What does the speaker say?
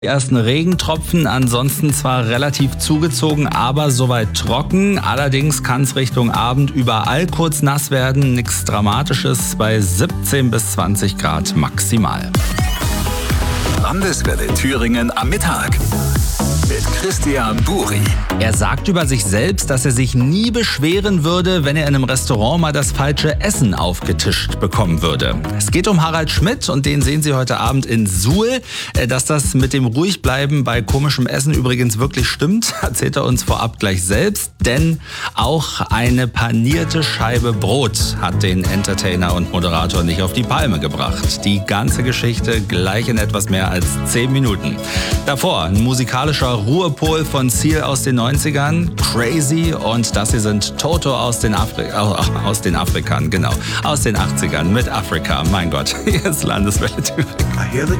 Die ersten Regentropfen, ansonsten zwar relativ zugezogen, aber soweit trocken. Allerdings kann es Richtung Abend überall kurz nass werden. Nichts Dramatisches bei 17 bis 20 Grad maximal. Landeswelle Thüringen am Mittag mit Christian Buri. Er sagt über sich selbst, dass er sich nie beschweren würde, wenn er in einem Restaurant mal das falsche Essen aufgetischt bekommen würde. Es geht um Harald Schmidt und den sehen Sie heute Abend in Suhl. Dass das mit dem Ruhigbleiben bei komischem Essen übrigens wirklich stimmt, erzählt er uns vorab gleich selbst. Denn auch eine panierte Scheibe Brot hat den Entertainer und Moderator nicht auf die Palme gebracht. Die ganze Geschichte gleich in etwas mehr als 10 Minuten. Davor ein musikalischer Ruhepol von Seal aus den 90ern, Crazy, und das hier sind Toto aus den 80ern mit Afrika. Mein Gott, hier ist Landeswelle Thüringen. I hear the